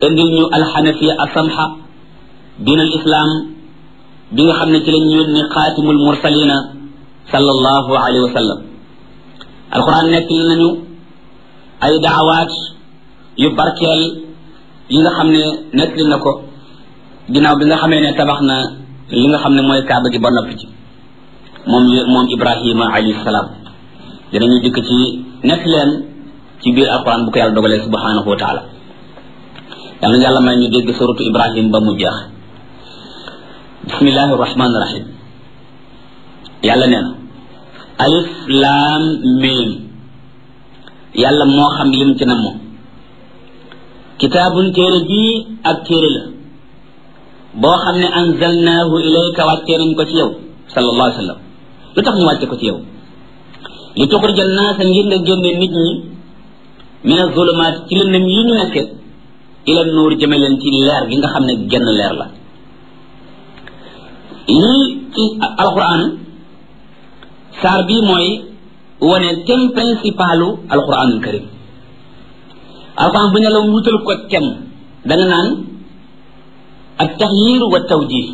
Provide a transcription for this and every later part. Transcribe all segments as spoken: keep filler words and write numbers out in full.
indil ñu alxanafiya asamha diin al islam bi nga xam ne ci lañ yónni xaatimul mursalina sallallahu alayhi wa sallam alquran nekk nañu ay daawaat yu barkeel yi nga xam ne nekk na ko ginnaaw bi nga xamee ne tabax na li nga xam ne mooy kaaba gi ba noppi ci moom moom ibrahima alayhi salaam dinañu dikk ci nekk leen ci biir alquran bu ko yàlla dogalee subhanahu wa taala yàlla yàlla may ñu dégg suratu ibrahim ba mu jeex bismillahi rahmani rahim yàlla nee na alif laam miim yàlla moo xam lim ci na moom kitaabun téere bii ak téere la boo xam ne anzalnaahu ilayka wàccee nañ ko ci yow sallallahu alayhi wa sallam lu tax ñu wàcce ko ci yow li tuxrija naasa ngir nga génne nit ñi min azulumaat ci lëndëm yi ñu nekke ila nuur jëme leen ci leer gi nga xam ne genn leer la lii ci alquran saar bii mooy wane thème principalu alquranul karim alquran bu ne la wutal ko thème danga naan ak taxyir wa tawjih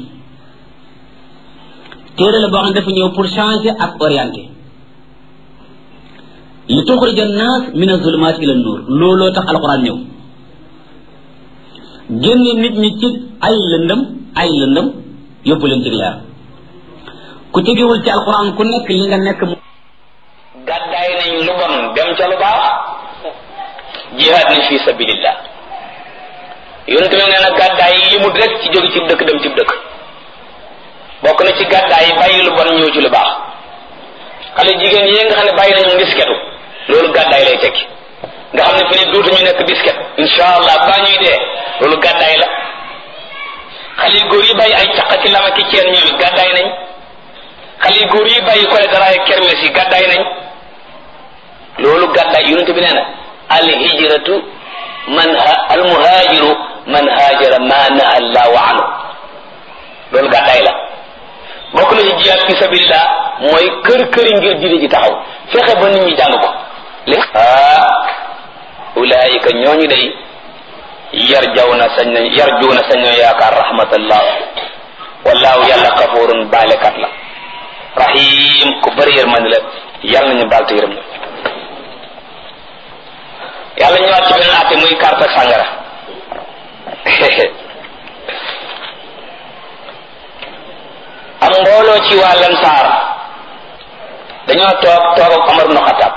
téere la boo xam ne dafa ñëw pour changer ak orienter li tuxrija naas min azulumaat ila nuur looloo tax alquran ñëw génne nit ñi ci ay lëndëm ay lëndëm yóbbu leen ci leer ku tegewul ci alquran ku nekk li nga nekk gàddaay nañ lu bon dem ca lu baax jihaad nañ fi sabilillah yonent bi nee na gàddaay yi yimut rek ci jóge ci dëkk dem ci dëkk bokk na ci gàddaay yi bàyyi lu bon ñëw ci lu baax xale jigéen yi nga xam ne bàyyi nañu bisketu loolu gàddaay lay tekki nga xam ne fi ne dootuñu nekk bisket insha allah baa ñuy dee loolu gàddaay la xale yu góor yi bàyyi ay caq ci lama ki ceen ñoom it gàddaay nañ xale yu góor yi bàyyi kole daraay kermes yi gàddaay nañ loolu gàddaay yonent bi nee na al hijratu man al muhajiru man hajara ma naha allahu anhu loolu gàddaay la bokk na ci jihaad fi sabilillah mooy kër këri ngir diine ji taxaw fexe ba nit ñi jàng ko ah ulaayika ñooñu day yarjawna sañ nañ yarjuuna sañ nañ yaakaar rahmatallah wallaahu yàlla xafuurun baalekat la rahim ku bëri yërmande la yàlla nañu baal te yërëm na yàlla ñëwaat ci beneen àtte muy carte ak sàngara am mbooloo ci waa Lansaar dañoo toog toog ak Omar ibn Khattab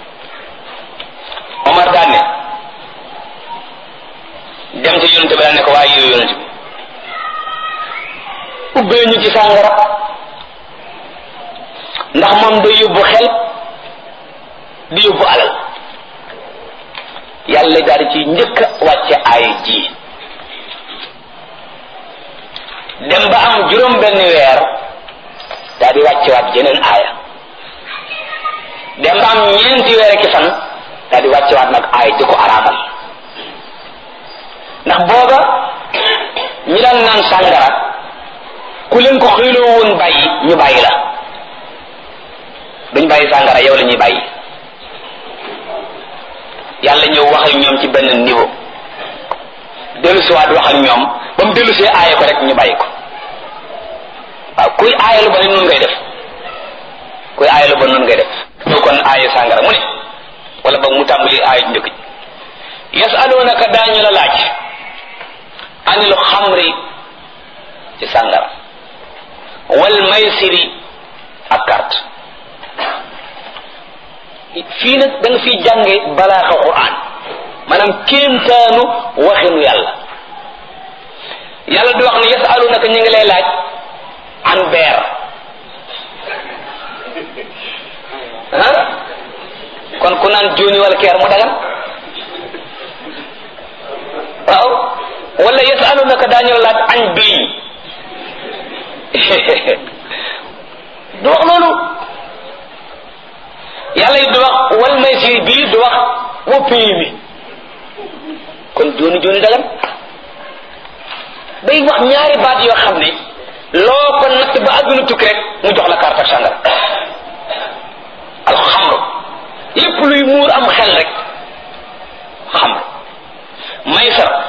Omar daan ne dem ci yonent bi daan ne ko waaye yow yonent bi ubbee ñu ci sàngara ndax moom day yóbbu xel di yóbbu alal yàlla daal di ci njëkk a wàcce aaya ji dem ba am juróom benn weer daal di wàcce waat jeneen aaya dem ba am ñeenti weer ki fan daal di wàcce waat nag aaya di ko araamal ndax booba ñi daan naan sàngara ku leen ko xëyloo woon bàyyi ñu bàyyi la duñ bàyyi sàngara yow la ñuy bàyyi yàlla ñëw wax ak ñoom ci benn niveau dellu si waat wax ak ñoom ba mu dellu see aaye ko rek ñu bàyyi ko waaw kuy aaye lu ba noonu ngay def kuy aaye lu ba noonu ngay def ñoo kon aaye sàngara mu ne wala ba mu tàmbali aaye njëkk ji yasalunaka daañu la laaj anil xamri ci sàngara wal maysiri ak carte fii nag da nga fiy jànge balaaxa Qur'an maanaam kéemtaanu waxinu yàlla yàlla di wax ne yasalunaka ñu ngi lay laaj an beer ah kon ku naan jóoni wala keer mu dagan waaw wala yasalunaka daañu la laaj añ biiñ du wax loolu yàlla yi du wax wal maysir bii du wax woppi mi kon jooni jooni dagan day wax ñaari baat yoo xam ne loo ko natt ba àdduna tukki rek mu jox la carte ak sàngara alxamr lépp luy muur am xel rek xamr maysar